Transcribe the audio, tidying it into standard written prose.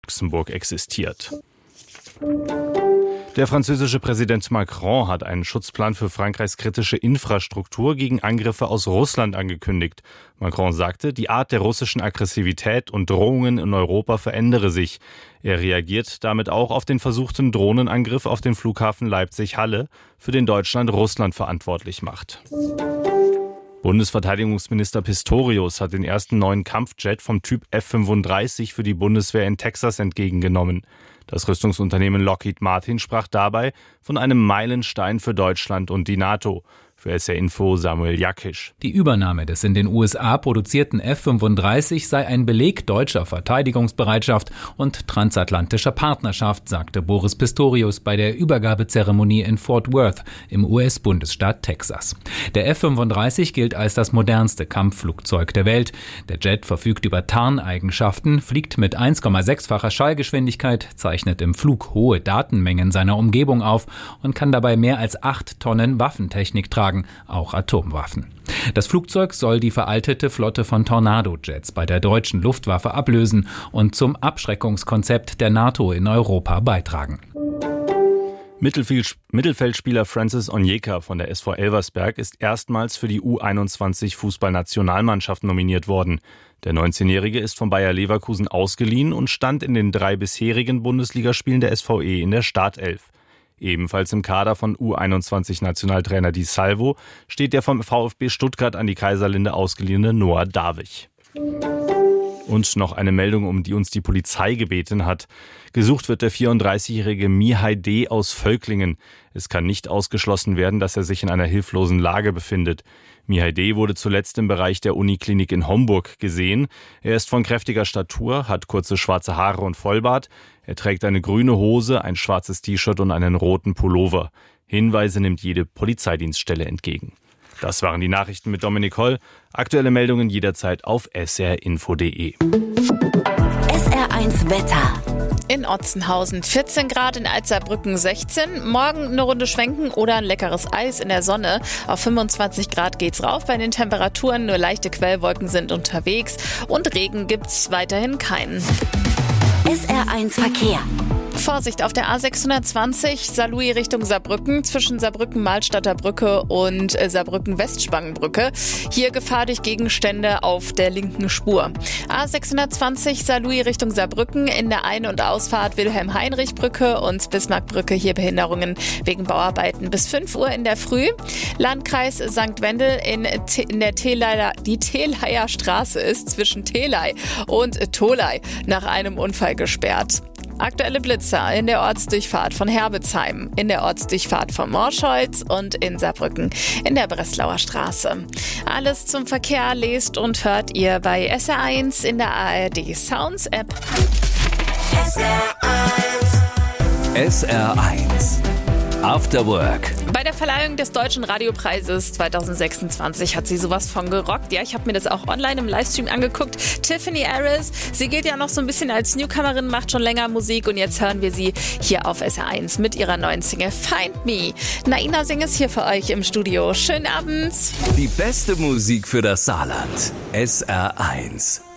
Luxemburg existiert. Der französische Präsident Macron hat einen Schutzplan für Frankreichs kritische Infrastruktur gegen Angriffe aus Russland angekündigt. Macron sagte, die Art der russischen Aggressivität und Drohungen in Europa verändere sich. Er reagiert damit auch auf den versuchten Drohnenangriff auf den Flughafen Leipzig-Halle, für den Deutschland Russland verantwortlich macht. Bundesverteidigungsminister Pistorius hat den ersten neuen Kampfjet vom Typ F-35 für die Bundeswehr in Texas entgegengenommen. Das Rüstungsunternehmen Lockheed Martin sprach dabei von einem Meilenstein für Deutschland und die NATO. Für SR Info Samuel Jakisch. Die Übernahme des in den USA produzierten F-35 sei ein Beleg deutscher Verteidigungsbereitschaft und transatlantischer Partnerschaft, sagte Boris Pistorius bei der Übergabezeremonie in Fort Worth im US-Bundesstaat Texas. Der F-35 gilt als das modernste Kampfflugzeug der Welt. Der Jet verfügt über Tarneigenschaften, fliegt mit 1,6-facher Schallgeschwindigkeit, zeichnet im Flug hohe Datenmengen seiner Umgebung auf und kann dabei mehr als 8 Tonnen Waffentechnik tragen, auch Atomwaffen. Das Flugzeug soll die veraltete Flotte von Tornado-Jets bei der deutschen Luftwaffe ablösen und zum Abschreckungskonzept der NATO in Europa beitragen. Mittelfeldspieler Francis Onyeka von der SV Elversberg ist erstmals für die U21-Fußballnationalmannschaft nominiert worden. Der 19-Jährige ist von Bayer Leverkusen ausgeliehen und stand in den 3 bisherigen Bundesligaspielen der SVE in der Startelf. Ebenfalls im Kader von U21-Nationaltrainer Di Salvo steht der vom VfB Stuttgart an die Kaiserlinde ausgeliehene Noah Davich. Und noch eine Meldung, um die uns die Polizei gebeten hat. Gesucht wird der 34-jährige Mihai D. aus Völklingen. Es kann nicht ausgeschlossen werden, dass er sich in einer hilflosen Lage befindet. Mihai D. wurde zuletzt im Bereich der Uniklinik in Homburg gesehen. Er ist von kräftiger Statur, hat kurze schwarze Haare und Vollbart. Er trägt eine grüne Hose, ein schwarzes T-Shirt und einen roten Pullover. Hinweise nimmt jede Polizeidienststelle entgegen. Das waren die Nachrichten mit Dominik Holl. Aktuelle Meldungen jederzeit auf srinfo.de. SR1 Wetter. In Otzenhausen 14 Grad, in Alzerbrücken 16. Morgen eine Runde schwenken oder ein leckeres Eis in der Sonne. Auf 25 Grad geht's rauf bei den Temperaturen. Nur leichte Quellwolken sind unterwegs. Und Regen gibt's weiterhin keinen. SR1 Verkehr. Vorsicht auf der A620 Saarlouis Richtung Saarbrücken zwischen Saarbrücken-Malstadter Brücke und Saarbrücken-Westspangenbrücke. Hier Gefahr durch Gegenstände auf der linken Spur. A620 Saarlouis Richtung Saarbrücken in der Ein- und Ausfahrt Wilhelm-Heinrich-Brücke und Bismarckbrücke. Hier Behinderungen wegen Bauarbeiten bis 5 Uhr in der Früh. Landkreis St. Wendel in der die Teleier Straße ist zwischen Telei und Tolai nach einem Unfall gesperrt. Aktuelle Blitzer in der Ortsdurchfahrt von Herbetsheim, in der Ortsdurchfahrt von Morscholz und in Saarbrücken in der Breslauer Straße. Alles zum Verkehr lest und hört ihr bei SR1 in der ARD Sounds App. SR1 After Work. Bei der Verleihung des Deutschen Radiopreises 2026 hat sie sowas von gerockt. Ja, ich habe mir das auch online im Livestream angeguckt. Tiffany Harris, sie gilt ja noch so ein bisschen als Newcomerin, macht schon länger Musik und jetzt hören wir sie hier auf SR1 mit ihrer neuen Single Find Me. Naina Singh ist hier für euch im Studio. Schönen Abend. Die beste Musik für das Saarland. SR1.